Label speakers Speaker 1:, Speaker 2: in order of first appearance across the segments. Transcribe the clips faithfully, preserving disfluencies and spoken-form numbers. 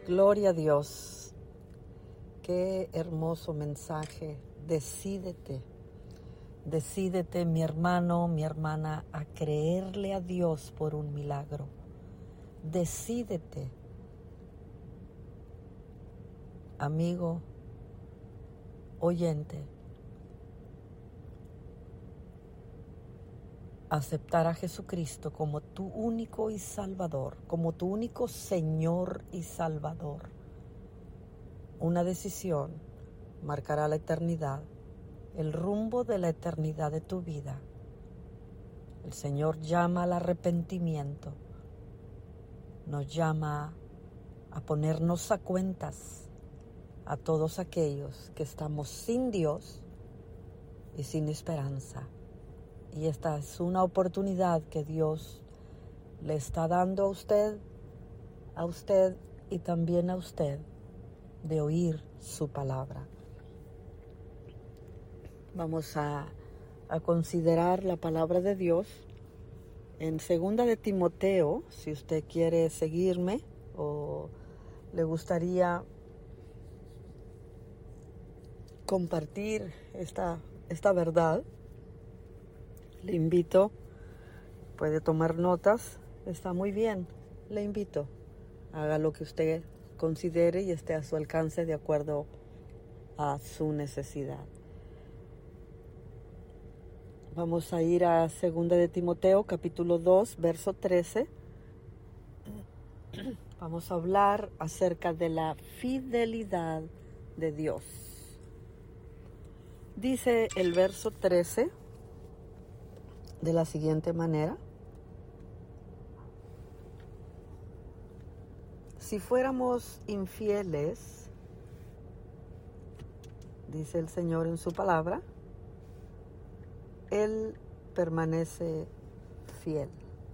Speaker 1: Gloria a Dios. Qué hermoso mensaje. Decídete. Decídete, mi hermano, mi hermana, a creerle a Dios por un milagro. Decídete, amigo, oyente, aceptar a Jesucristo como tu único y Salvador, como tu único Señor y Salvador. Una decisión marcará la eternidad, el rumbo de la eternidad de tu vida. El Señor llama al arrepentimiento, nos llama a ponernos a cuentas a todos aquellos que estamos sin Dios y sin esperanza. Y esta es una oportunidad que Dios le está dando a usted, a usted y también a usted, de oír su palabra. Vamos a, a considerar la palabra de Dios en segunda de Timoteo. Si usted quiere seguirme o le gustaría compartir esta, esta verdad, le invito, puede tomar notas, está muy bien, le invito, haga lo que usted considere y esté a su alcance de acuerdo a su necesidad. Vamos a ir a segunda de Timoteo, capítulo dos, verso trece. Vamos a hablar acerca de la fidelidad de Dios. Dice el verso trece de la siguiente manera: si fuéramos infieles, dice el Señor en su palabra, Él permanece fiel.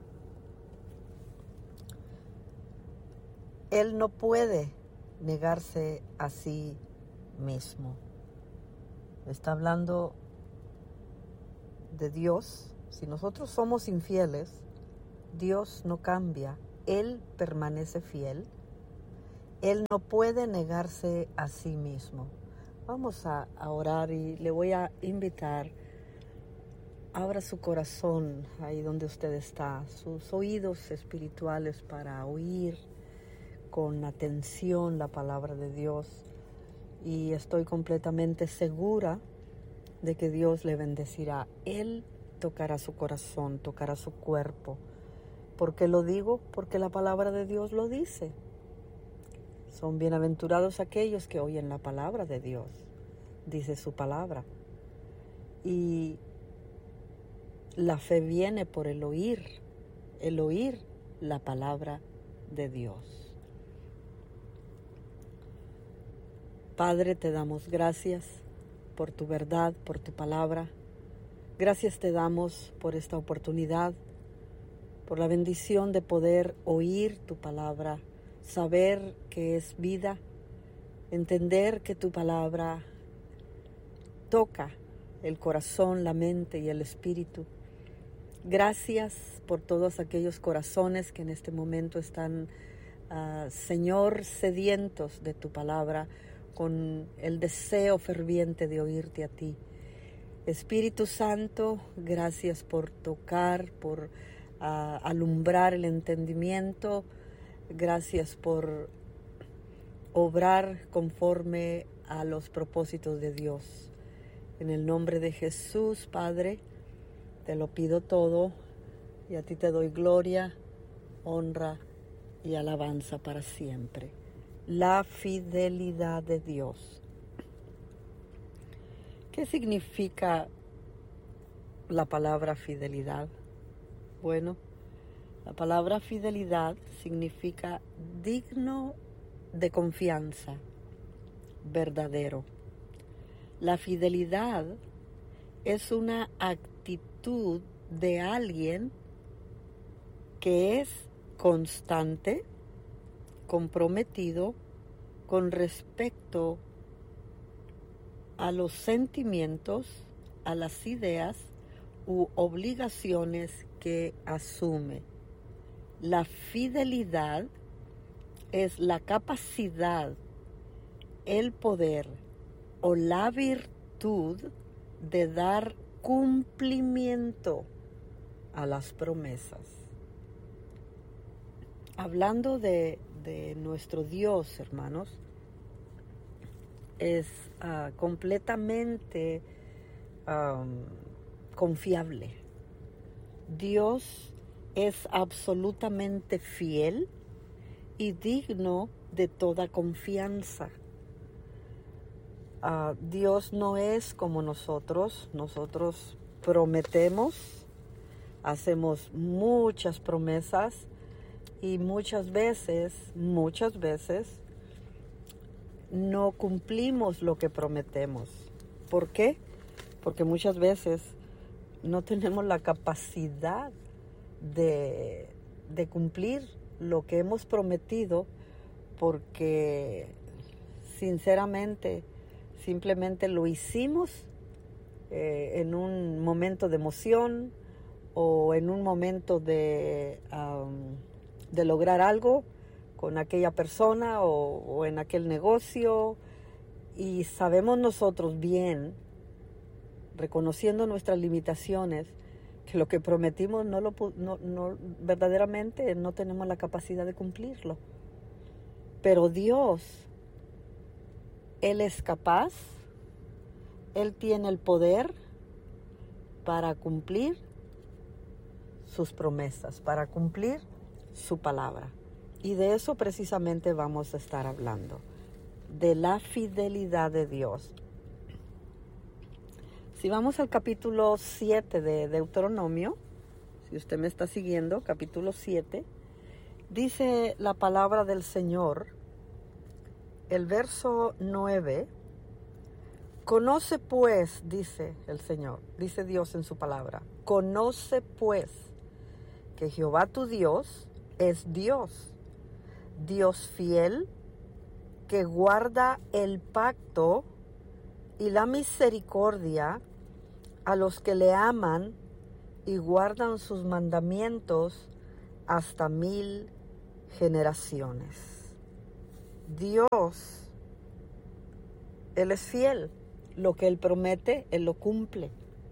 Speaker 1: Él no puede negarse a sí mismo. Está hablando de Dios. Si nosotros somos infieles, Dios no cambia. Él permanece fiel. Él no puede negarse a sí mismo. Vamos a, a orar y le voy a invitar. Abra su corazón ahí donde usted está, sus oídos espirituales para oír con atención la palabra de Dios. Y estoy completamente segura de que Dios le bendecirá. Él tocará su corazón, tocará su cuerpo. ¿Por qué lo digo? Porque la palabra de Dios lo dice. Son bienaventurados aquellos que oyen la palabra de Dios, dice su palabra. Y la fe viene por el oír, el oír la palabra de Dios. Padre, te damos gracias por tu verdad, por tu palabra. Gracias te damos por esta oportunidad, por la bendición de poder oír tu palabra, saber que es vida, entender que tu palabra toca el corazón, la mente y el espíritu. Gracias por todos aquellos corazones que en este momento están, uh, Señor, sedientos de tu palabra, con el deseo ferviente de oírte a ti. Espíritu Santo, gracias por tocar, por uh, alumbrar el entendimiento. Gracias por obrar conforme a los propósitos de Dios. En el nombre de Jesús, Padre, te lo pido todo y a ti te doy gloria, honra y alabanza para siempre. La fidelidad de Dios. ¿Qué significa la palabra fidelidad? Bueno, la palabra fidelidad significa digno de confianza, verdadero. La fidelidad es una actitud de alguien que es constante, comprometido con respecto a los sentimientos, a las ideas u obligaciones que asume. La fidelidad es la capacidad, el poder o la virtud de dar cumplimiento a las promesas. Hablando de, de nuestro Dios, hermanos, es uh, completamente um, confiable. Dios es absolutamente fiel y digno de toda confianza. Uh, Dios no es como nosotros. Nosotros prometemos, hacemos muchas promesas y muchas veces, muchas veces no cumplimos lo que prometemos. ¿Por qué? Porque muchas veces no tenemos la capacidad de, de cumplir lo que hemos prometido, porque sinceramente simplemente lo hicimos eh, en un momento de emoción o en un momento de, um, de lograr algo con aquella persona o, o en aquel negocio, y sabemos nosotros bien, reconociendo nuestras limitaciones, que lo que prometimos no lo no, no verdaderamente no tenemos la capacidad de cumplirlo. Pero Dios, Él es capaz, Él tiene el poder para cumplir sus promesas, para cumplir su palabra. Y de eso precisamente vamos a estar hablando, de la fidelidad de Dios. Si vamos al capítulo siete de Deuteronomio, si usted me está siguiendo, capítulo siete, dice la palabra del Señor, el verso nueve, conoce pues, dice el Señor, dice Dios en su palabra, conoce pues que Jehová tu Dios es Dios, Dios fiel, que guarda el pacto y la misericordia a los que le aman y guardan sus mandamientos hasta mil generaciones. Dios, Él es fiel. Lo que Él promete, Él lo cumple.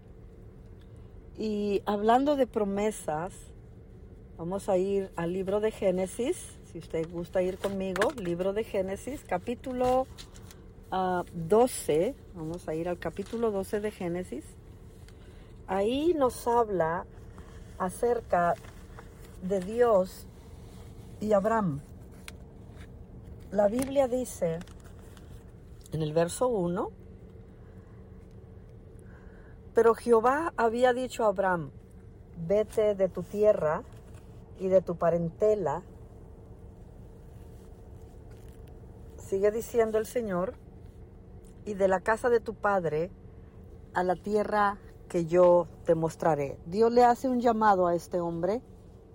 Speaker 1: Y hablando de promesas, vamos a ir al libro de Génesis. Si usted gusta ir conmigo, libro de Génesis, capítulo uh, doce. Vamos a ir al capítulo doce de Génesis. Ahí nos habla acerca de Dios y Abraham. La Biblia dice en el verso uno, pero Jehová había dicho a Abraham, vete de tu tierra y de tu parentela. Sigue diciendo el Señor, y de la casa de tu padre a la tierra que yo te mostraré. Dios le hace un llamado a este hombre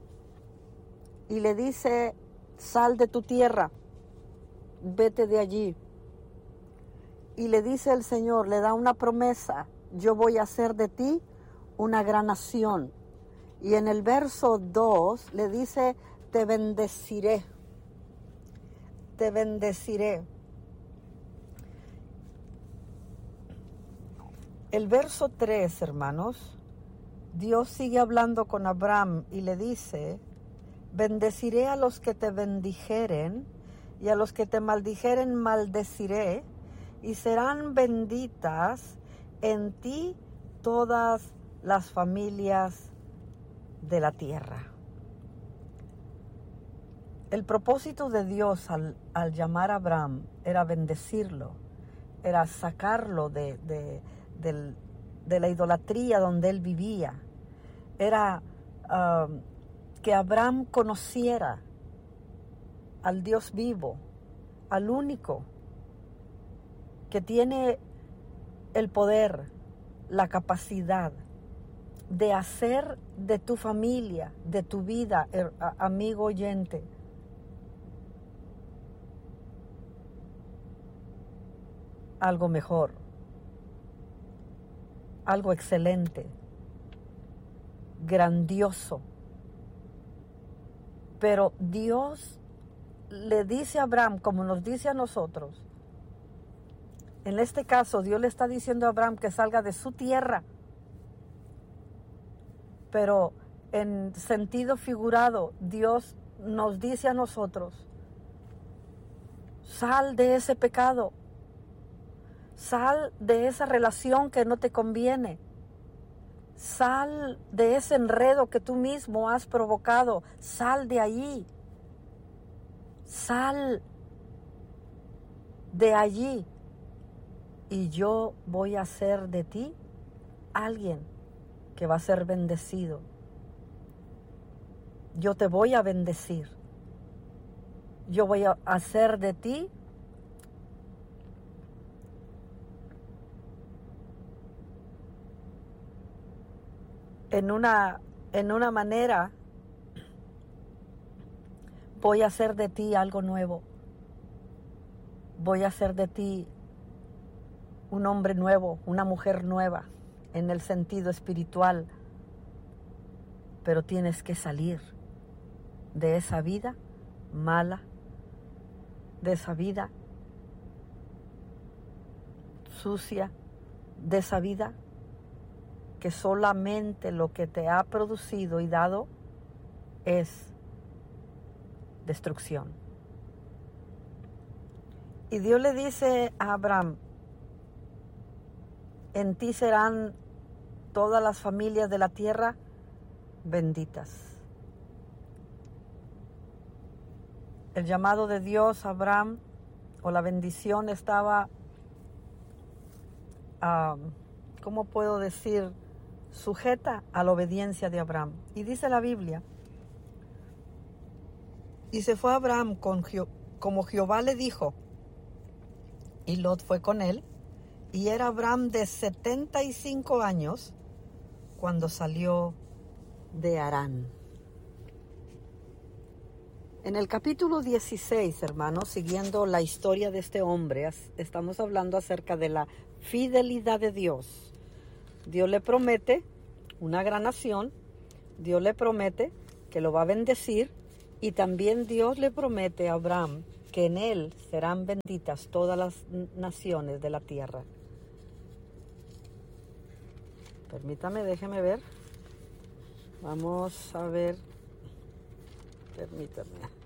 Speaker 1: y le dice, sal de tu tierra, vete de allí. Y le dice el Señor, le da una promesa, yo voy a hacer de ti una gran nación. Y en el verso dos le dice, te bendeciré, te bendeciré. El verso tres, hermanos, Dios sigue hablando con Abraham y le dice, bendeciré a los que te bendijeren y a los que te maldijeren maldeciré, y serán benditas en ti todas las familias de la tierra. El propósito de Dios al, al llamar a Abraham era bendecirlo, era sacarlo de, de, de, de la idolatría donde él vivía, era uh, que Abraham conociera al Dios vivo, al único que tiene el poder, la capacidad de hacer de tu familia, de tu vida, er, amigo oyente, algo mejor, algo excelente, grandioso. Pero Dios le dice a Abraham, como nos dice a nosotros, en este caso Dios le está diciendo a Abraham que salga de su tierra, pero en sentido figurado Dios nos dice a nosotros, sal de ese pecado, sal de esa relación que no te conviene, sal de ese enredo que tú mismo has provocado, sal de allí, sal de allí y yo voy a hacer de ti alguien que va a ser bendecido. Yo te voy a bendecir. Yo voy a hacer de ti en una, en una manera, voy a hacer de ti algo nuevo. Voy a hacer de ti un hombre nuevo, una mujer nueva, en el sentido espiritual. Pero tienes que salir de esa vida mala, de esa vida sucia, de esa vida que solamente lo que te ha producido y dado es destrucción. Y Dios le dice a Abraham, en ti serán todas las familias de la tierra benditas. El llamado de Dios a Abraham, o la bendición, estaba, uh, ¿cómo puedo decir?, sujeta a la obediencia de Abraham. Y dice la Biblia, y se fue Abraham con Je- como Jehová le dijo, y Lot fue con él, y era Abraham de setenta y cinco años cuando salió de Harán. En el capítulo dieciséis, hermanos, siguiendo la historia de este hombre, estamos hablando acerca de la fidelidad de Dios. Dios le promete una gran nación, Dios le promete que lo va a bendecir, y también Dios le promete a Abraham que en él serán benditas todas las naciones de la tierra. Permítame, déjeme ver. Vamos a ver. Permítame.